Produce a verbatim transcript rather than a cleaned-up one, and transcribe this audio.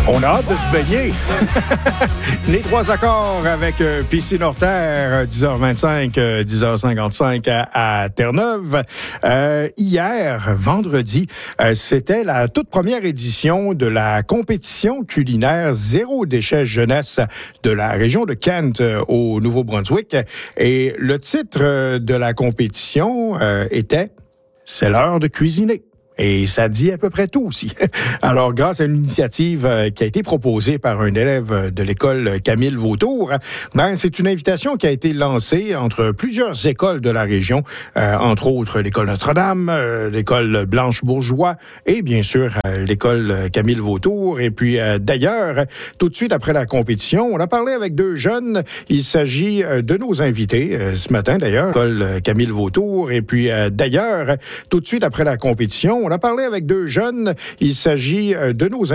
On a hâte de se baigner. Les trois accords avec euh, P C Norterre, dix heures vingt-cinq, euh, dix heures cinquante-cinq à, à Terre-Neuve. Euh, hier, vendredi, euh, c'était la toute première édition de la compétition culinaire Zéro déchet jeunesse de la région de Kent euh, au Nouveau-Brunswick. Et le titre euh, de la compétition euh, était « C'est l'heure de cuisiner ». Et ça dit à peu près tout aussi. Alors, grâce à une initiative euh, qui a été proposée par un élève de l'école Camille Vautour, ben, c'est une invitation qui a été lancée entre plusieurs écoles de la région, euh, entre autres l'école Notre-Dame, euh, l'école Blanche-Bourgeois et bien sûr euh, l'école Camille Vautour. Et puis euh, d'ailleurs, tout de suite après la compétition, on a parlé avec deux jeunes. Il s'agit euh, de nos invités euh, ce matin d'ailleurs, l'école Camille Vautour. Et puis euh, d'ailleurs, tout de suite après la compétition, on a parlé avec deux jeunes. Il s'agit de nos